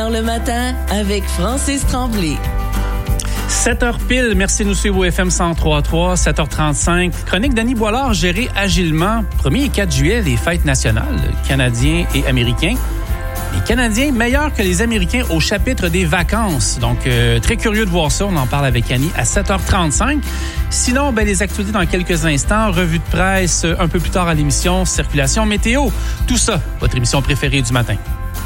bonheur le matin avec Francis Tremblay. 7h pile, merci de nous suivre au FM 103.3, 7h35. Chronique d'Annie Boilard, gérée agilement. 1er et 4 juillet, les fêtes nationales, canadiens et américains. Les Canadiens meilleurs que les Américains au chapitre des vacances. Donc, très curieux de voir ça. On en parle avec Annie à 7h35. Sinon, les actualités dans quelques instants. Revue de presse un peu plus tard à l'émission. Circulation météo. Tout ça, votre émission préférée du matin.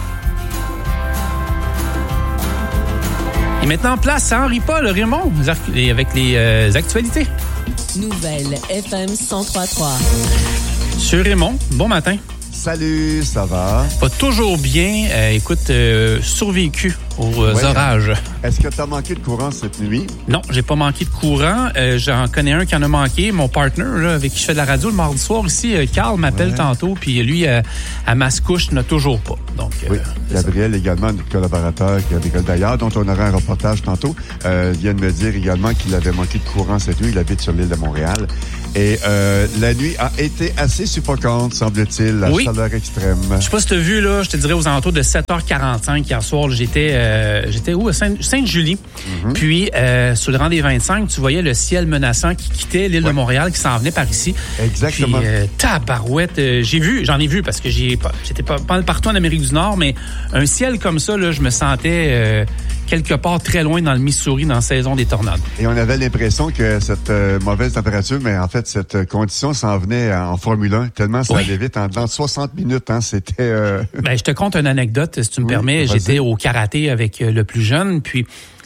Et maintenant, place à Henri-Paul Raymond avec les actualités. Nouvelle FM 103.3. Monsieur Raymond, bon matin. Salut, ça va? Pas toujours bien. Écoute, survécu aux orages. Est-ce que tu as manqué de courant cette nuit? Non, j'ai pas manqué de courant. J'en connais un qui en a manqué. Mon partner, là, avec qui je fais de la radio le mardi soir ici, Carl, m'appelle tantôt. Puis lui, à Mascouche, n'a toujours pas. Donc, oui, Gabriel également, notre collaborateur qui habite d'ailleurs, dont on aura un reportage tantôt, vient de me dire également qu'il avait manqué de courant cette nuit. Il habite sur l'île de Montréal. Et la nuit a été assez suffocante, semble-t-il, la chaleur extrême. Je sais pas si tu as vu, là, je te dirais aux alentours de 7h45 hier soir, là, j'étais où? À Sainte-Julie. Mm-hmm. Puis, sur le rang des 25, tu voyais le ciel menaçant qui quittait l'île de Montréal, qui s'en venait par ici. Exactement. Puis, tabarouette, j'en ai vu, parce que j'étais pas partout en Amérique du Nord, mais un ciel comme ça, là, je me sentais quelque part très loin dans le Missouri, dans la saison des tornades. Et on avait l'impression que cette mauvaise température, mais en fait, cette condition s'en venait en Formule 1, tellement ça allait vite. En 60 minutes, c'était... je te conte une anecdote, si tu me permets. Vas-y. J'étais au karaté avec le plus jeune, puis...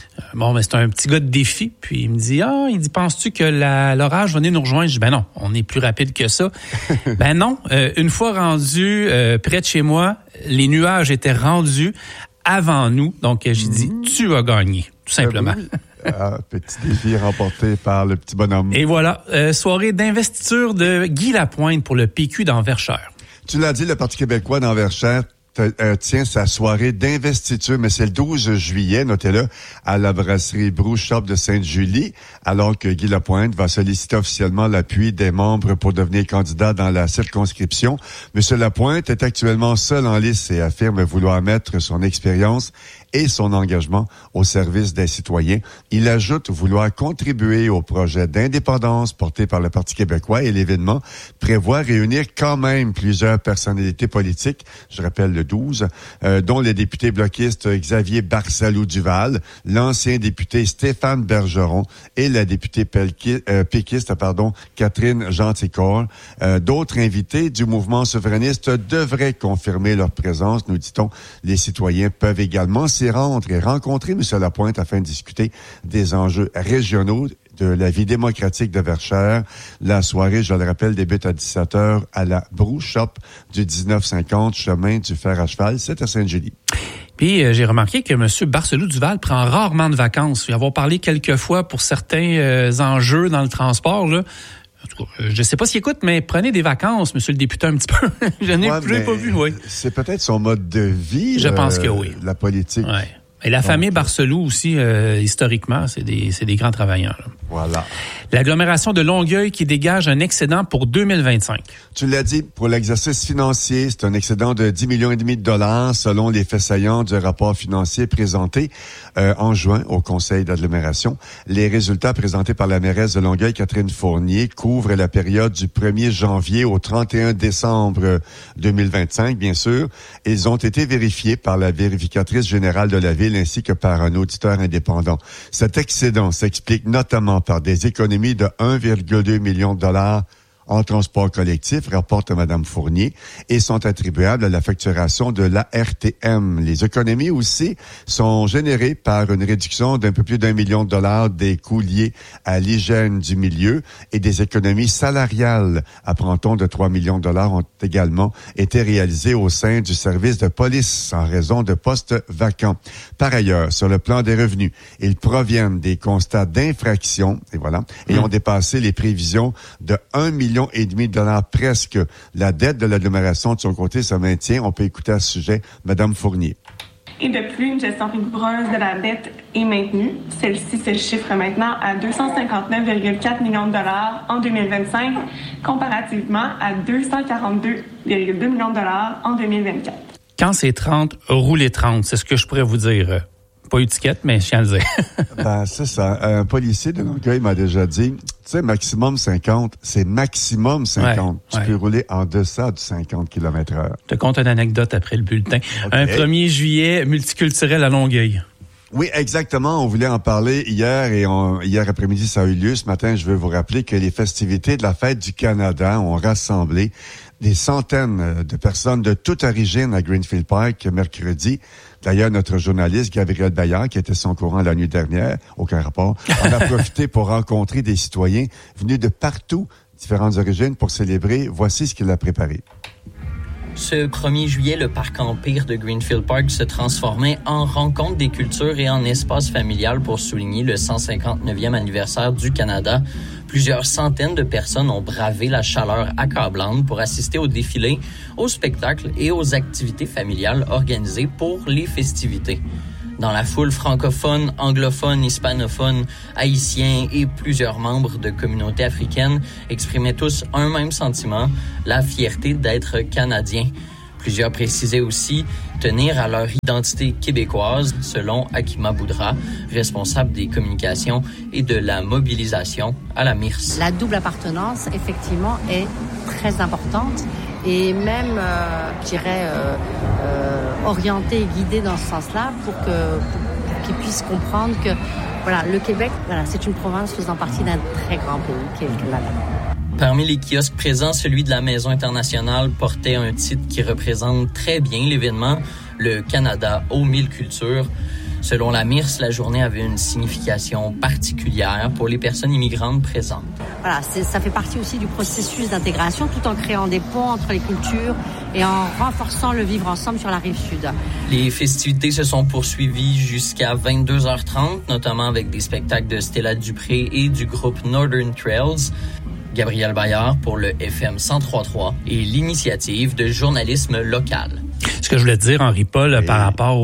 c'est un petit gars de défi. Puis il me dit, penses-tu que l'orage va venir nous rejoindre? Je dis, non, on est plus rapide que ça. Non, une fois rendu près de chez moi, les nuages étaient rendus avant nous. Donc, j'ai dit, tu as gagné, tout simplement. Petit défi remporté par le petit bonhomme. Et voilà, soirée d'investiture de Guy Lapointe pour le PQ d'Enverchères. Tu l'as dit, le Parti québécois d'Enverchères tient sa soirée d'investiture, mais c'est le 12 juillet, notez-le, à la brasserie Brew Shop de Sainte-Julie, alors que Guy Lapointe va solliciter officiellement l'appui des membres pour devenir candidat dans la circonscription. Monsieur Lapointe est actuellement seul en lice et affirme vouloir mettre son expérience et son engagement au service des citoyens. Il ajoute vouloir contribuer au projet d'indépendance porté par le Parti québécois et l'événement prévoit réunir quand même plusieurs personnalités politiques, je rappelle le 12, dont le député bloquiste Xavier Barsalou-Duval, l'ancien député Stéphane Bergeron et la députée péquiste, Catherine Gentilcorps. D'autres invités du mouvement souverainiste devraient confirmer leur présence, nous dit-on. Les citoyens peuvent également s'y rendre et rencontrer M. Lapointe afin de discuter des enjeux régionaux de la vie démocratique de Verchères. La soirée, je le rappelle, débute à 17h à la Brew Shop du 1950, chemin du Fer à Cheval, c'est à Sainte-Julie. Puis, j'ai remarqué que M. Barcelou-Duval prend rarement de vacances. Il va avoir parlé quelques fois pour certains enjeux dans le transport, là. En tout cas, je ne sais pas s'il écoute, mais prenez des vacances, monsieur le député, un petit peu. Je n'ai pas vu, C'est peut-être son mode de vie. Je pense que oui. La politique. Ouais. Et la famille Barcelou aussi, historiquement, c'est des grands travailleurs. Là. Voilà. L'agglomération de Longueuil qui dégage un excédent pour 2025. Tu l'as dit, pour l'exercice financier, c'est un excédent de 10,5 millions de dollars selon les faits saillants du rapport financier présenté en juin au Conseil d'agglomération. Les résultats présentés par la mairesse de Longueuil, Catherine Fournier, couvrent la période du 1er janvier au 31 décembre 2025, bien sûr. Ils ont été vérifiés par la vérificatrice générale de la ville ainsi que par un auditeur indépendant. Cet excédent s'explique notamment par des économies de 1,2 million de dollars en transport collectif, rapporte Mme Fournier, et sont attribuables à la facturation de l'ARTM. Les économies aussi sont générées par une réduction d'un peu plus d'1 million de dollars des coûts liés à l'hygiène du milieu et des économies salariales, apprend-on, de 3 millions de dollars ont également été réalisées au sein du service de police en raison de postes vacants. Par ailleurs, sur le plan des revenus, ils proviennent des constats d'infraction, et ont dépassé les prévisions de 1,5 million de dollars presque. La dette de l'agglomération, de son côté, se maintient. On peut écouter à ce sujet Mme Fournier. Et de plus, une gestion rigoureuse de la dette est maintenue. Celle-ci se chiffre maintenant à 259,4 millions de dollars en 2025, comparativement à 242,2 millions de dollars en 2024. Quand c'est 30, roulez 30. C'est ce que je pourrais vous dire. Pas étiquette, mais je tiens à le dire. Ben, c'est ça. Un policier de Longueuil m'a déjà dit, tu sais, maximum 50, c'est maximum 50. Tu peux rouler en deçà du 50 km/h. Je te conte une anecdote après le bulletin. Okay. Un 1er juillet multiculturel à Longueuil. Oui, exactement. On voulait en parler hier et hier après-midi, ça a eu lieu. Ce matin, je veux vous rappeler que les festivités de la Fête du Canada ont rassemblé des centaines de personnes de toute origine à Greenfield Park mercredi. D'ailleurs, notre journaliste Gabriel Bayard, qui était son courant la nuit dernière, aucun rapport, en a profité pour rencontrer des citoyens venus de partout, différentes origines, pour célébrer. Voici ce qu'il a préparé. Ce 1er juillet, le parc Empire de Greenfield Park se transformait en rencontre des cultures et en espace familial pour souligner le 159e anniversaire du Canada. Plusieurs centaines de personnes ont bravé la chaleur accablante pour assister au défilé, aux spectacles et aux activités familiales organisées pour les festivités. Dans la foule, francophones, anglophones, hispanophones, haïtiens et plusieurs membres de communautés africaines exprimaient tous un même sentiment, la fierté d'être canadiens. Plusieurs précisaient aussi tenir à leur identité québécoise, selon Akima Boudra, responsable des communications et de la mobilisation à la MIRS. La double appartenance, effectivement, est très importante et même, je dirais, orientée et guidée dans ce sens-là pour qu'ils puissent comprendre que voilà, le Québec, voilà, c'est une province faisant partie d'un très grand pays qui est le Canada. Parmi les kiosques présents, celui de la Maison internationale portait un titre qui représente très bien l'événement, le Canada aux 1000 cultures. Selon la MIRS, la journée avait une signification particulière pour les personnes immigrantes présentes. Voilà, ça fait partie aussi du processus d'intégration, tout en créant des ponts entre les cultures et en renforçant le vivre ensemble sur la rive sud. Les festivités se sont poursuivies jusqu'à 22h30, notamment avec des spectacles de Stella Dupré et du groupe Northern Trails. Gabriel Bayard pour le FM 103.3 et l'initiative de journalisme local. Ce que je voulais te dire, Henri-Paul, par rapport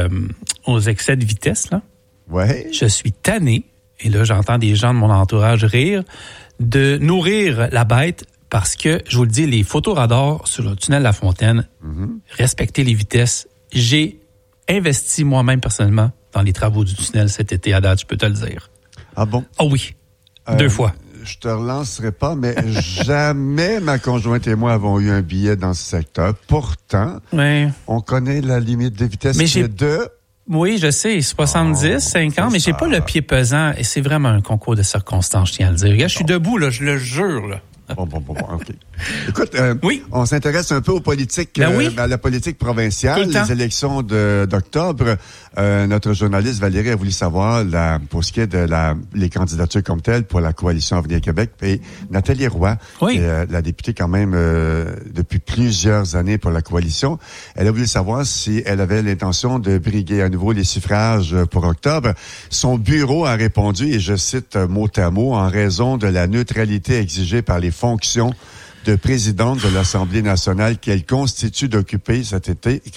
aux excès de vitesse, là, je suis tanné, et là j'entends des gens de mon entourage rire, de nourrir la bête parce que, je vous le dis, les photoradars sur le tunnel La Fontaine, respecter les vitesses. J'ai investi moi-même personnellement dans les travaux du tunnel cet été à date, je peux te le dire. Ah bon? Ah oui, 2 fois. Je te relancerai pas, mais jamais ma conjointe et moi avons eu un billet dans ce secteur. Pourtant, on connaît la limite de vitesse qui est de... Oui, je sais, 70, 50, mais j'ai pas le pied pesant et c'est vraiment un concours de circonstances, je tiens à le dire. Regarde, je suis debout, là, je le jure, là. Bon, OK. Écoute, on s'intéresse un peu aux politiques, à la politique provinciale, les élections d'octobre. Notre journaliste Valérie a voulu savoir, pour ce qui est de les candidatures comme telles pour la coalition Avenir Québec, et Nathalie Roy, qui est la députée quand même depuis plusieurs années pour la coalition, elle a voulu savoir si elle avait l'intention de briguer à nouveau les suffrages pour octobre. Son bureau a répondu, et je cite mot à mot, en raison de la neutralité exigée par les fonctions de présidente de l'Assemblée nationale qu'elle continue d'occuper cet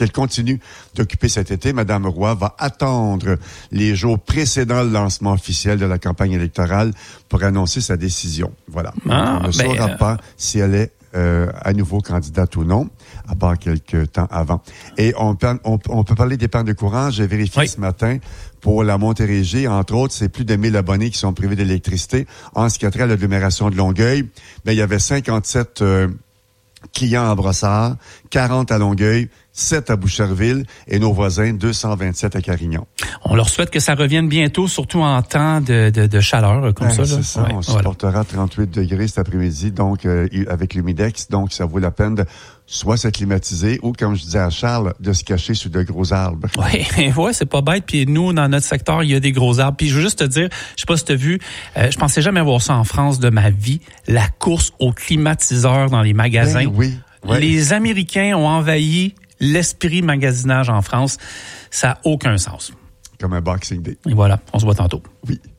été, Madame Roy va attendre les jours précédant le lancement officiel de la campagne électorale pour annoncer sa décision. Voilà. On ne saura pas si elle est à nouveau candidate ou non, à part quelques temps avant. Et on peut parler d'épargne de courant. J'ai vérifié ce matin. Pour la Montérégie, entre autres, c'est plus de 1000 abonnés qui sont privés d'électricité. En ce qui a trait à l'agglomération de Longueuil, il y avait 57 clients à Brossard, 40 à Longueuil, 7 à Boucherville et nos voisins, 227 à Carignan. On leur souhaite que ça revienne bientôt, surtout en temps de chaleur comme ça. C'est ça, on supportera 38 degrés cet après-midi, donc avec l'humidex, donc ça vaut la peine de soit se climatiser ou, comme je disais à Charles, de se cacher sous de gros arbres. Ouais, c'est pas bête. Puis nous, dans notre secteur, il y a des gros arbres. Puis je veux juste te dire, je sais pas si tu as vu, je pensais jamais voir ça en France de ma vie, la course aux climatiseurs dans les magasins. Oui. Les Américains ont envahi l'esprit magasinage en France. Ça n'a aucun sens. Comme un Boxing Day. Et voilà, on se voit tantôt. Oui.